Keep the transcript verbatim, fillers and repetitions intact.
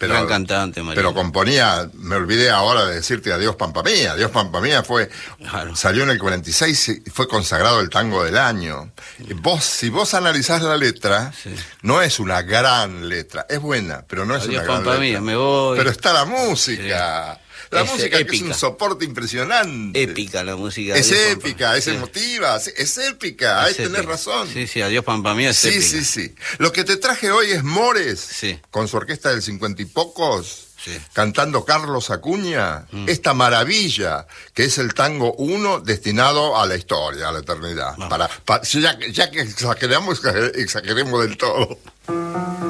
Pero, gran cantante, Mariano. Pero componía, me olvidé ahora de decirte Adiós Pampa Mía. Adiós Pampa Mía fue, claro. Salió en el cuarenta y seis y fue consagrado el tango del año. Y vos, si vos analizás la letra, sí. no es una gran letra, es buena, pero no es Adiós, una gran Pampa letra. Mía, me voy. Pero está la música. Sí. La es música épica. Que es un soporte impresionante. Épica la música. Es Adiós, épica, Pampa. es sí. emotiva, es épica, ahí tenés razón. Sí, sí, Adiós Pampa Mía es sí, épica. Sí, sí, sí. Lo que te traje hoy es Mores, sí. con su orquesta del cincuenta y pocos, sí. cantando Carlos Acuña, mm. esta maravilla que es el tango uno destinado a la historia, a la eternidad. Para, para, ya, ya que exageramos, exageremos del todo.